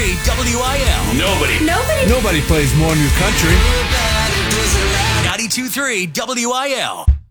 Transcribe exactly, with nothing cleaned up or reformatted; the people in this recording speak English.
three W I L. Nobody. Nobody. Nobody plays more new country. ninety-two point three W I L.